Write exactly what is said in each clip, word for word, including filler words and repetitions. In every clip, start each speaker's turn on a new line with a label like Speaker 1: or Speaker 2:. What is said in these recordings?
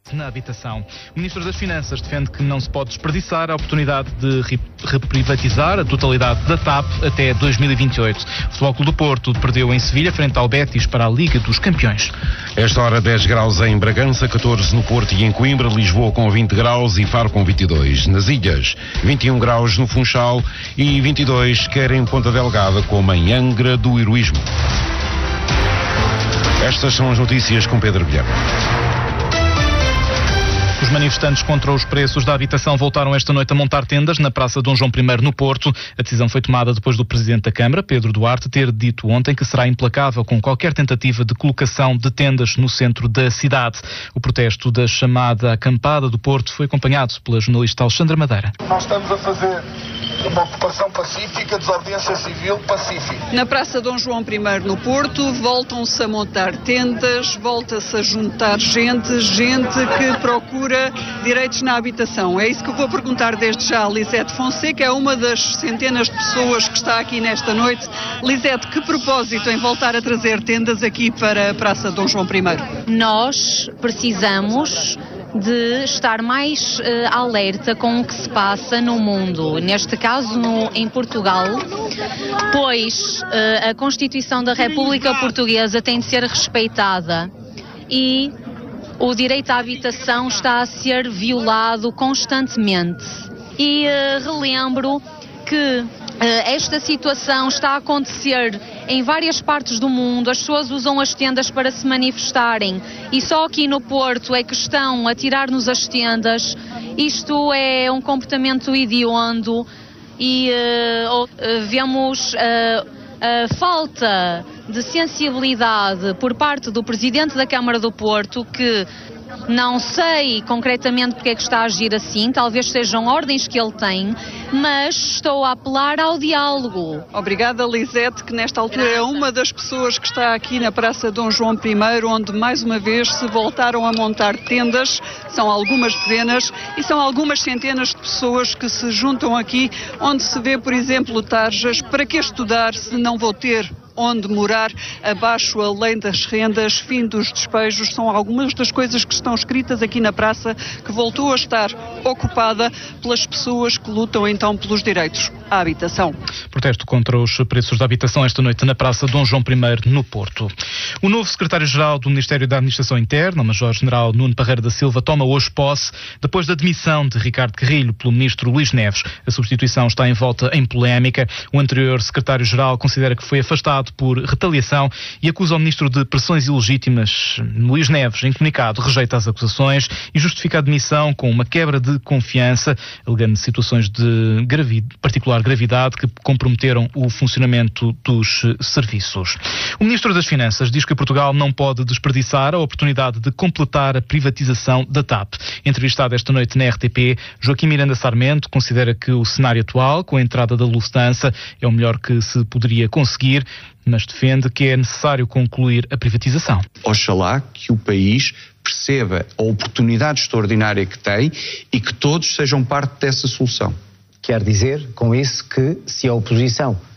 Speaker 1: na habitação. O Ministro das Finanças defende que não se pode desperdiçar a oportunidade de reprivatizar a totalidade da T A P até dois mil e vinte e oito. O Futebol Clube do Porto perdeu em Sevilha frente ao Betis para a Liga dos Campeões.
Speaker 2: Esta hora dez graus em Bragança, catorze no Porto e em Coimbra, Lisboa com vinte graus e Faro com vinte e dois. Nas ilhas, vinte e um graus no Funchal e vinte e dois quer em Ponta Delgada, como em Angra do Heroísmo. Estas são as notícias com Pedro Guilherme.
Speaker 1: Os manifestantes contra os preços da habitação voltaram esta noite a montar tendas na Praça Dom João I no Porto. A decisão foi tomada depois do Presidente da Câmara, Pedro Duarte, ter dito ontem que será implacável com qualquer tentativa de colocação de tendas no centro da cidade. O protesto da chamada Acampada do Porto foi acompanhado pela jornalista Alexandra Madeira.
Speaker 3: Nós estamos a fazer uma ocupação pacífica, desobediência civil pacífica.
Speaker 4: Na Praça Dom João I no Porto, voltam-se a montar tendas, volta-se a juntar gente, gente que procura direitos na habitação. É isso que eu vou perguntar desde já a Lisete Fonseca, é uma das centenas de pessoas que está aqui nesta noite. Lisete, que propósito em voltar a trazer tendas aqui para a Praça Dom João I?
Speaker 5: Nós precisamos de estar mais uh, alerta com o que se passa no mundo, neste caso no, em Portugal, pois uh, a Constituição da República Portuguesa tem de ser respeitada e o direito à habitação está a ser violado constantemente. E uh, relembro que esta situação está a acontecer em várias partes do mundo, as pessoas usam as tendas para se manifestarem e só aqui no Porto é que estão a tirar-nos as tendas. Isto é um comportamento hediondo e uh, uh, vemos uh, a falta de sensibilidade por parte do Presidente da Câmara do Porto, que não sei concretamente porque é que está a agir assim, talvez sejam ordens que ele tem, mas estou a apelar ao diálogo.
Speaker 4: Obrigada, Lisete, que nesta altura é uma das pessoas que está aqui na Praça Dom João I, onde mais uma vez se voltaram a montar tendas. São algumas dezenas e são algumas centenas de pessoas que se juntam aqui, onde se vê, por exemplo, tarjas: para que estudar se não vou ter onde morar, abaixo a lei das rendas, fim dos despejos. São algumas das coisas que estão escritas aqui na praça, que voltou a estar ocupada pelas pessoas que lutam então pelos direitos à habitação.
Speaker 1: Protesto contra os preços da habitação esta noite na Praça Dom João I no Porto. O novo secretário-geral do Ministério da Administração Interna, o Major-General Nuno Parreira da Silva, toma hoje posse depois da demissão de Ricardo Carrilho pelo ministro Luís Neves. A substituição está envolta em polémica. O anterior secretário-geral considera que foi afastado por retaliação e acusa o ministro de pressões ilegítimas. Luís Neves, em comunicado, rejeita as acusações e justifica a demissão com uma quebra de confiança, alegando situações de gravi- particular gravidade que comprometeram o funcionamento dos serviços. O ministro das Finanças diz que Portugal não pode desperdiçar a oportunidade de completar a privatização da T A P. Entrevistado esta noite na R T P, Joaquim Miranda Sarmento considera que o cenário atual, com a entrada da Lufthansa, é o melhor que se poderia conseguir, mas defende que é necessário concluir a privatização.
Speaker 6: Oxalá que o país perceba a oportunidade extraordinária que tem e que todos sejam parte dessa solução.
Speaker 7: Quer dizer, com isso, que se a oposição uh,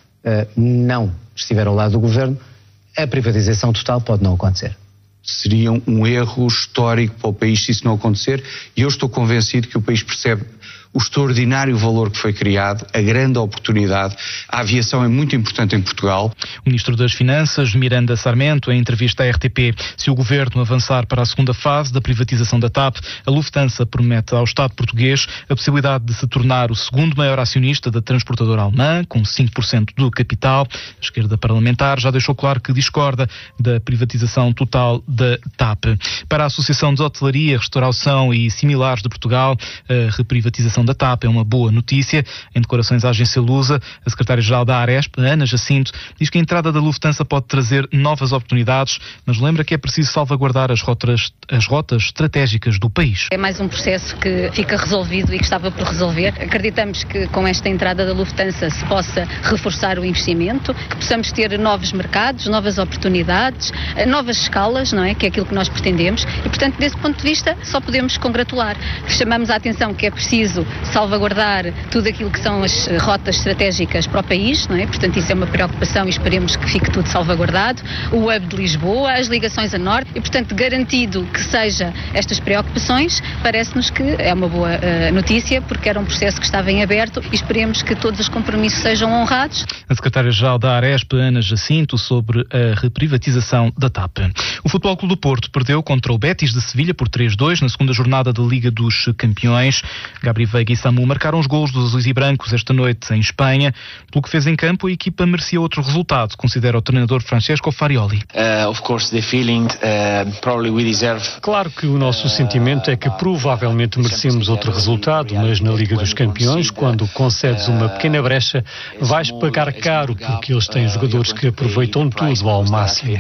Speaker 7: não estiver ao lado do governo, a privatização total pode não acontecer.
Speaker 6: Seria um erro histórico para o país se isso não acontecer, e eu estou convencido que o país percebe o extraordinário valor que foi criado, a grande oportunidade. A aviação é muito importante em Portugal.
Speaker 1: O Ministro das Finanças, Miranda Sarmento, em entrevista à R T P, se o Governo avançar para a segunda fase da privatização da T A P, a Lufthansa promete ao Estado português a possibilidade de se tornar o segundo maior acionista da transportadora alemã, com cinco por cento do capital. A esquerda parlamentar já deixou claro que discorda da privatização total da T A P. Para a Associação de Hotelaria, Restauração e Similares de Portugal, a reprivatização da T A P é uma boa notícia. Em declarações à agência Lusa, a secretária-geral da Aresp, Ana Jacinto, diz que a entrada da Lufthansa pode trazer novas oportunidades, mas lembra que é preciso salvaguardar as rotas, as rotas estratégicas do país.
Speaker 5: É mais um processo que fica resolvido e que estava por resolver. Acreditamos que com esta entrada da Lufthansa se possa reforçar o investimento, que possamos ter novos mercados, novas oportunidades, novas escalas, não é? Que é aquilo que nós pretendemos, e portanto desse ponto de vista só podemos congratular. Chamamos a atenção que é preciso salvaguardar tudo aquilo que são as rotas estratégicas para o país, não é? Portanto, isso é uma preocupação e esperemos que fique tudo salvaguardado. O hub de Lisboa, as ligações a norte e, portanto, garantido que seja estas preocupações, parece-nos que é uma boa uh, notícia, porque era um processo que estava em aberto e esperemos que todos os compromissos sejam honrados.
Speaker 1: A secretária-geral da Aresp, Ana Jacinto, sobre a reprivatização da T A P. O Futebol Clube do Porto perdeu contra o Betis de Sevilha por três a dois na segunda jornada da Liga dos Campeões. Gabri Veiga e Samu marcaram os golos dos azuis e brancos esta noite em Espanha. Pelo que fez em campo, a equipa merecia outro resultado, considera o treinador Francesco Farioli.
Speaker 8: Uh, of course the feeling, uh, probably we deserve.
Speaker 9: Claro que o nosso sentimento é que provavelmente merecemos outro resultado, mas na Liga dos Campeões, quando concedes uma pequena brecha, vais pagar caro, porque eles têm jogadores que aproveitam tudo ao máximo.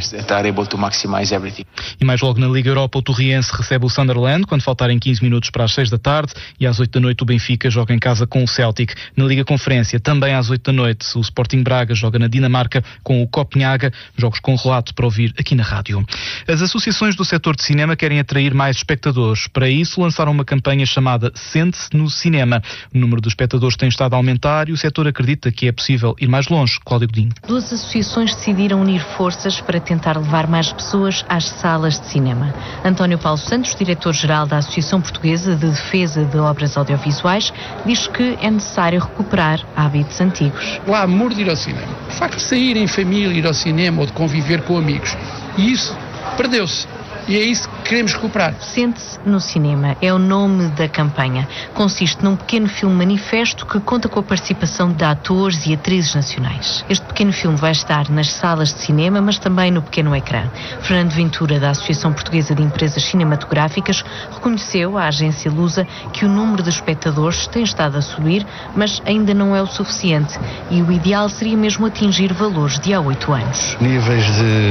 Speaker 1: E mais logo na Liga Europa, o Torriense recebe o Sunderland quando faltarem quinze minutos para as seis da tarde e às oito da noite o Benfica joga em casa com o Celtic. Na Liga Conferência, também às oito da noite, o Sporting Braga joga na Dinamarca com o Copenhaga, jogos com relato para ouvir aqui na rádio. As associações do setor de cinema querem atrair mais espectadores. Para isso, lançaram uma campanha chamada Sente-se no Cinema. O número de espectadores tem estado a aumentar e o setor acredita que é possível ir mais longe. Cláudio Godinho.
Speaker 10: Duas associações decidiram unir forças para tentar levar mais pessoas às salas de cinema. António Paulo Santos, diretor-geral da Associação Portuguesa de Defesa de Obras Audiovisuais, diz que é necessário recuperar hábitos antigos.
Speaker 11: O amor de ir ao cinema, o facto de sair em família, ir ao cinema ou de conviver com amigos, e isso perdeu-se. E é isso que queremos recuperar.
Speaker 10: Sente-se no Cinema é o nome da campanha. Consiste num pequeno filme manifesto que conta com a participação de atores e atrizes nacionais. Este pequeno filme vai estar nas salas de cinema, mas também no pequeno ecrã. Fernando Ventura, da Associação Portuguesa de Empresas Cinematográficas, reconheceu à agência Lusa que o número de espectadores tem estado a subir, mas ainda não é o suficiente. E o ideal seria mesmo atingir valores de há oito anos.
Speaker 12: Níveis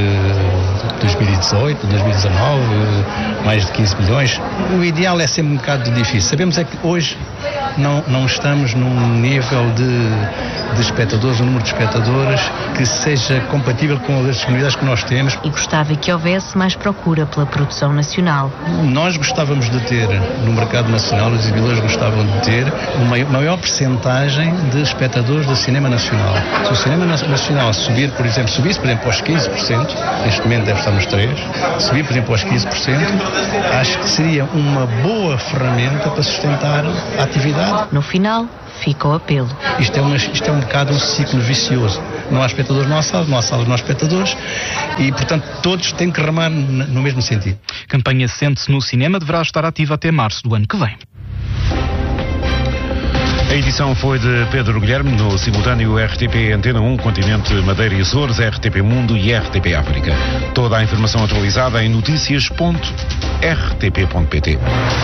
Speaker 12: de dois mil e dezoito, dois mil e dezanove, mais de quinze milhões. O ideal é sempre um bocado difícil. Sabemos é que hoje não, não estamos num nível de, de espectadores, um número de espectadores que seja compatível com as disponibilidades que nós temos.
Speaker 10: E gostava que houvesse mais procura pela produção nacional.
Speaker 12: Nós gostávamos de ter, no mercado nacional, os exibidores gostavam de ter uma maior percentagem de espectadores do cinema nacional. Se o cinema nacional subir, por exemplo, subisse, por exemplo, aos quinze por cento, neste momento deve estar nos três por cento, subir, por exemplo, aos quinze por cento, acho que seria uma boa ferramenta para sustentar a atividade.
Speaker 10: No final, fica o apelo.
Speaker 12: Isto é, uma, isto é um bocado um ciclo vicioso. Não há espectadores, não há salas, não há salas, não há espectadores e, portanto, todos têm que remar no mesmo sentido.
Speaker 1: A campanha Sente-se no Cinema deverá estar ativa até março do ano que vem.
Speaker 2: A edição foi de Pedro Guilherme, no simultâneo R T P Antena um, Continente Madeira e Açores, R T P Mundo e R T P África. Toda a informação atualizada em notícias ponto r t p ponto p t.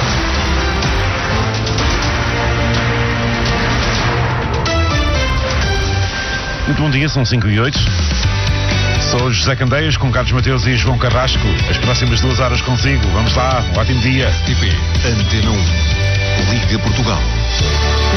Speaker 2: Muito bom dia, são cinco e oito. Sou José Candeias, com Carlos Mateus e João Carrasco. As próximas duas horas consigo. Vamos lá, um ótimo dia.
Speaker 13: R T P Antena um, Liga Portugal.